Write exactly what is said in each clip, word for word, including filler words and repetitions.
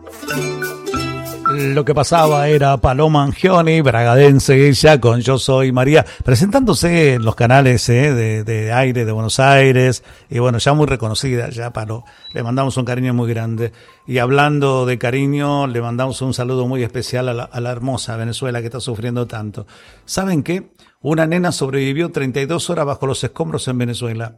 Lo que pasaba era Paloma Angioni, bragadense ella, con Yo Soy María, presentándose en los canales eh, de, de aire de Buenos Aires, y bueno, ya muy reconocida, ya Palo. Le mandamos un cariño muy grande. Y hablando de cariño, le mandamos un saludo muy especial a la, a la hermosa Venezuela que está sufriendo tanto. ¿Saben qué? Una nena sobrevivió treinta y dos horas bajo los escombros en Venezuela.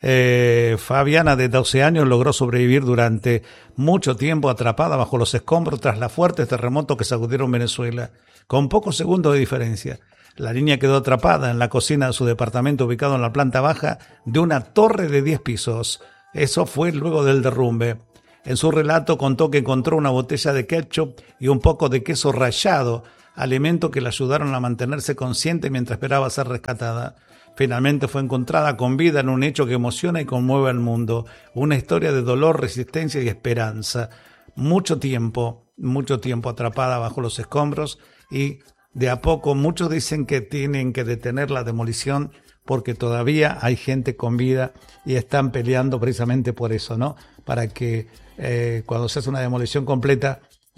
Eh, Fabiana, de doce años, logró sobrevivir durante mucho tiempo atrapada bajo los escombros tras los fuertes terremotos que sacudieron Venezuela, con pocos segundos de diferencia. La niña quedó atrapada en la cocina de su departamento ubicado en la planta baja de una torre de diez pisos. Eso fue luego del derrumbe. En su relato contó que encontró una botella de ketchup y un poco de queso rallado, alimentos que le ayudaron a mantenerse consciente mientras esperaba ser rescatada. Finalmente fue encontrada con vida en un hecho que emociona y conmueve al mundo. Una historia de dolor, resistencia y esperanza. Mucho tiempo, mucho tiempo atrapada bajo los escombros, y de a poco muchos dicen que tienen que detener la demolición porque todavía hay gente con vida y están peleando precisamente por eso, ¿no? Para que eh, cuando se hace una demolición completa,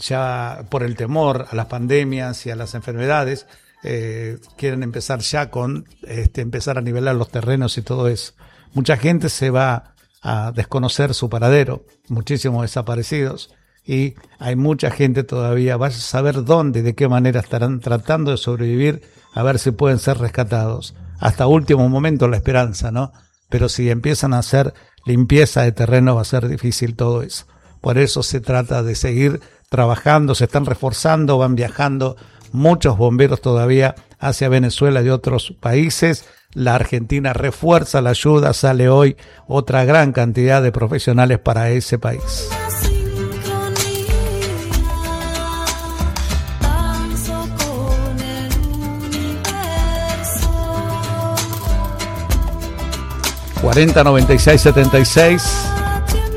ya por el temor a las pandemias y a las enfermedades, Eh, quieren empezar ya con este, empezar a nivelar los terrenos y todo eso. Mucha gente se va a desconocer su paradero, muchísimos desaparecidos, y hay mucha gente todavía, vaya a saber dónde y de qué manera estarán tratando de sobrevivir, a ver si pueden ser rescatados. Hasta último momento la esperanza, ¿no? Pero si empiezan a hacer limpieza de terreno va a ser difícil todo eso. Por eso se trata de seguir trabajando, se están reforzando, van viajando muchos bomberos todavía hacia Venezuela y otros países. La Argentina refuerza la ayuda, sale hoy otra gran cantidad de profesionales para ese país. cuarenta noventa y seis setenta y seis